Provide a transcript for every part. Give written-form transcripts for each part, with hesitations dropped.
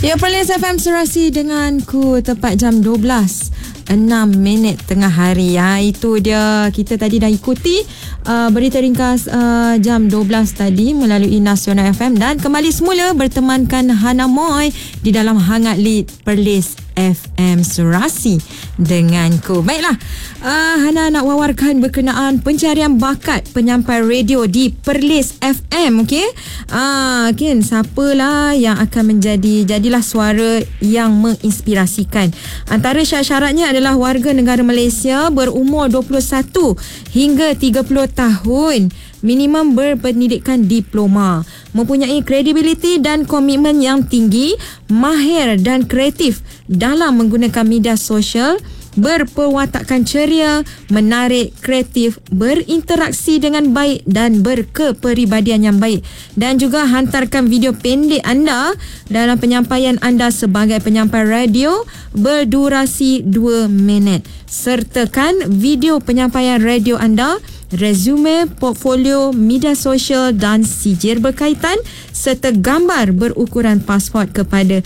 Ya, Perlis FM Serasi denganku tepat jam 12:06 tengah hari. Itu dia, kita tadi dah ikuti berita ringkas jam 12 tadi melalui Nasional FM dan kembali semula bertemankan Hana Moy di dalam Hangat Lead Perlis FM Serasi denganku. Baiklah, Hana nak wawarkan berkenaan pencarian bakat penyampai radio di Perlis FM. Okey, kan siapalah yang akan jadilah suara yang menginspirasikan. Antara syarat-syaratnya adalah warga negara Malaysia berumur 21 hingga 30 tahun, minimum berpendidikan diploma, mempunyai kredibiliti dan komitmen yang tinggi, mahir dan kreatif dalam menggunakan media sosial, berperwatakan ceria, menarik, kreatif, berinteraksi dengan baik dan berkepribadian yang baik. Dan juga hantarkan video pendek anda dalam penyampaian anda sebagai penyampai radio berdurasi 2 minit. Sertakan video penyampaian radio anda, resume, portfolio, media sosial dan sijil berkaitan serta gambar berukuran pasport kepada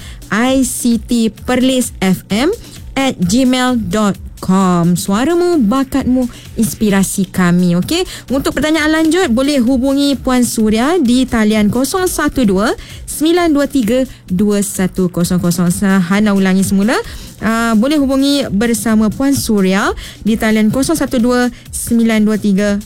ictperlisfm@gmail.com. Suaramu, bakatmu, inspirasi kami. Okey. Untuk pertanyaan lanjut boleh hubungi Puan Suria di talian 012 923 2100. Hana ulangi semula. Boleh hubungi bersama Puan Suria di talian 012 923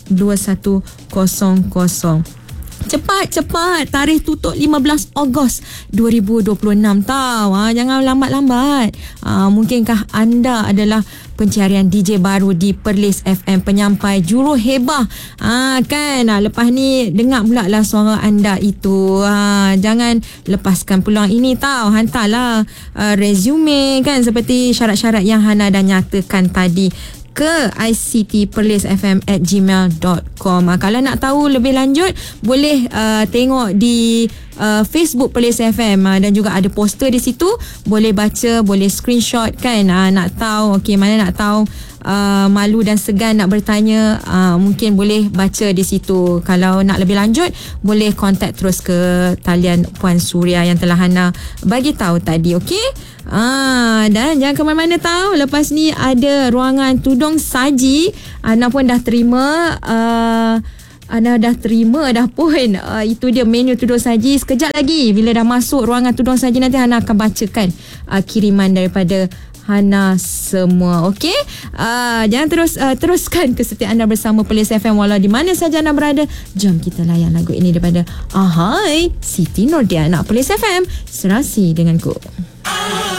2100. Cepat, tarikh tutup 15 Ogos 2026 tau. Jangan lambat-lambat. Mungkinkah anda adalah pencarian DJ baru di Perlis FM, penyampai juruhebah? Kan, lepas ni dengar pula lah suara anda itu. Jangan lepaskan peluang ini tau. Hantarlah resume kan, seperti syarat-syarat yang Hana dah nyatakan tadi ke ictperlisfm@gmail.com. Kalau nak tahu lebih lanjut boleh tengok di Facebook Perlis FM, dan juga ada poster di situ, boleh baca, boleh screenshot kan. Nak tahu, mana nak tahu, malu dan segan nak bertanya, mungkin boleh baca di situ. Kalau nak lebih lanjut boleh kontak terus ke talian Puan Suria yang telah Hana bagi tahu tadi. Okey. Dan jangan ke mana-mana tahu, lepas ni ada ruangan tudung saji. Ana pun dah terima. Ana dah terima dah pun. Itu dia menu tudung saji. Sekejap lagi bila dah masuk ruangan tudung saji, nanti Hana akan bacakan kiriman daripada Hana semua. Okey. Jangan teruskan kesetiaan anda bersama Perlis FM walau di mana saja anda berada. Jom kita layan lagu ini daripada Ahai, Siti Nordiana. Perlis FM Serasi denganku.